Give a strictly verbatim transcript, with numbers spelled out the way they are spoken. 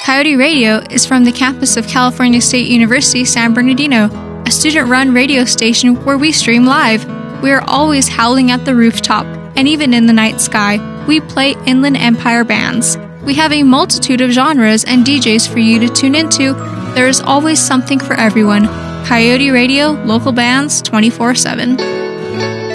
Coyote Radio is from the campus of California State University, San Bernardino, a student-run radio station where we stream live. We are always howling at the rooftop, and even in the night sky, we play Inland Empire bands. We have a multitude of genres and D Js for you to tune into. There is always something for everyone. Coyote Radio, local bands, twenty-four seven.